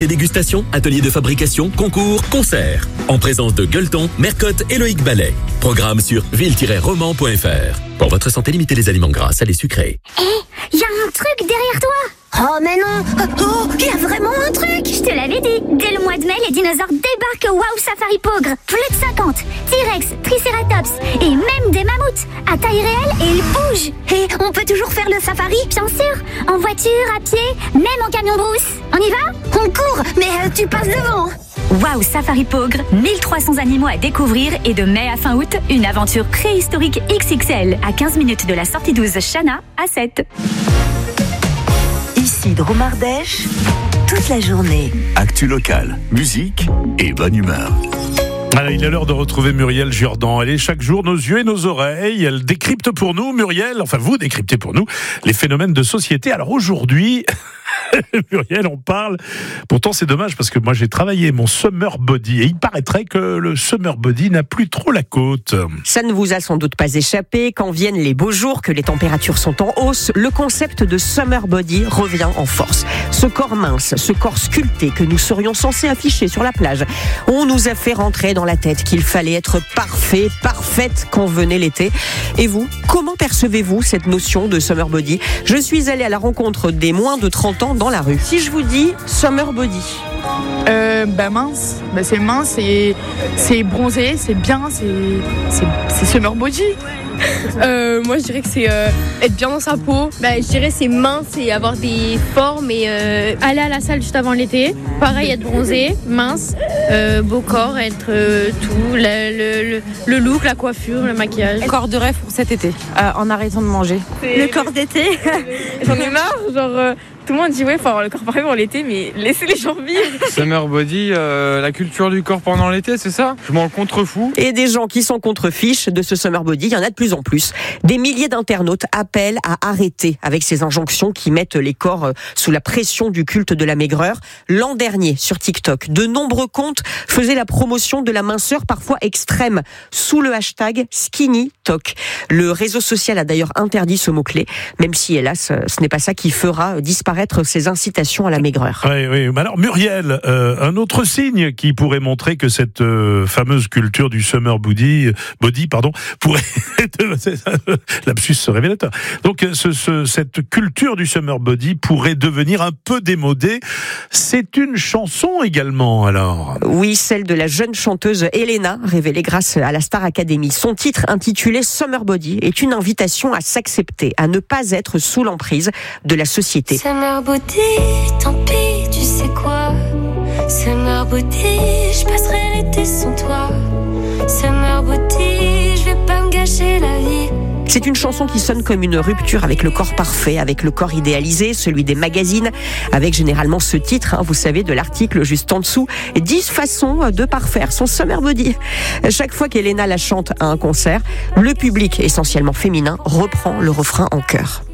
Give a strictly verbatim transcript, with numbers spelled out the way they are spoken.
dégustation, atelier de fabrication, concours, concerts. En présence de Gueuleton, Mercotte et Loïc Ballet. Programme sur ville tiret roman point f r. Pour votre santé, limitez les aliments gras, salés, sucrés. Hé, hey, y a un truc derrière toi. Oh mais non. Oh, il y a vraiment un truc. Je te l'avais dit. Dès le mois de mai, les dinosaures débarquent au Wow Safari Pogre. Plus de cinquante. T-Rex, Triceratops et même des mammouths. À taille réelle et ils bougent. Et on peut toujours faire le safari? Bien sûr. En voiture, à pied, même en camion brousse. On y va? On court, mais euh, tu passes devant. Wow Safari Pogre, mille trois cents animaux à découvrir et de mai à fin août, une aventure préhistorique X X L à quinze minutes de la sortie douze Chana à sept. Ici Dromardèche, toute la journée. Actu locale, musique et bonne humeur. Alors, il est l'heure de retrouver Muriel Jourdan. Elle est chaque jour nos yeux et nos oreilles. Elle décrypte pour nous, Muriel, enfin vous décryptez pour nous, les phénomènes de société. Alors aujourd'hui... Muriel, on parle. Pourtant, c'est dommage parce que moi, j'ai travaillé mon summer body et il paraîtrait que le summer body n'a plus trop la côte. Ça ne vous a sans doute pas échappé. Quand viennent les beaux jours, que les températures sont en hausse, le concept de summer body revient en force. Ce corps mince, ce corps sculpté que nous serions censés afficher sur la plage, on nous a fait rentrer dans la tête qu'il fallait être parfait, parfaite quand venait l'été. Et vous, comment percevez-vous cette notion de summer body ? Je suis allée à la rencontre des moins de trente ans dans la rue. Si je vous dis summer body, euh, bah mince, bah c'est mince, c'est, c'est bronzé, c'est bien, c'est, c'est, c'est summer body. Euh, moi je dirais que c'est euh, être bien dans sa peau. Bah, je dirais c'est mince et avoir des formes et euh, aller à la salle juste avant l'été. Pareil, être bronzé, mince, euh, beau corps, être euh, tout, le, le, le, le look, la coiffure, le maquillage. Corps de rêve pour cet été, euh, en arrêtant de manger. C'est... Le corps d'été. J'en ai marre, genre euh, tout le monde dit ouais faut avoir le corps parfait pour l'été, mais laissez les gens vivre. Summer body, euh, la culture du corps pendant l'été, c'est ça ? Je m'en contrefous. Et des gens qui s'en contrefichent de ce summer body, il y en a de plus en plus. Des milliers d'internautes appellent à arrêter avec ces injonctions qui mettent les corps sous la pression du culte de la maigreur. L'an dernier, sur TikTok, de nombreux comptes faisaient la promotion de la minceur parfois extrême sous le hashtag SkinnyTok. Le réseau social a d'ailleurs interdit ce mot-clé, même si, hélas, ce n'est pas ça qui fera disparaître ces incitations à la maigreur. Oui, oui. Mais alors, Muriel, euh, un autre signe qui pourrait montrer que cette euh, fameuse culture du summer body, body pardon, pourrait être... L'absus révélateur. Donc, ce, ce, cette culture du summer body pourrait devenir un peu démodée. C'est une chanson également, alors. Oui, celle de la jeune chanteuse Elena, révélée grâce à la Star Academy. Son titre, intitulé Summer Body, est une invitation à s'accepter, à ne pas être sous l'emprise de la société. Summer Body, tant pis, tu sais quoi. Summer Body, je passerai l'été sans toi. Summer Body, je vais pas me gâcher la vie. C'est une chanson qui sonne comme une rupture avec le corps parfait, avec le corps idéalisé, celui des magazines, avec généralement ce titre, hein, vous savez, de l'article juste en dessous, dix façons de parfaire son summer body. Chaque fois qu'Elena la chante à un concert, le public, essentiellement féminin, reprend le refrain en chœur.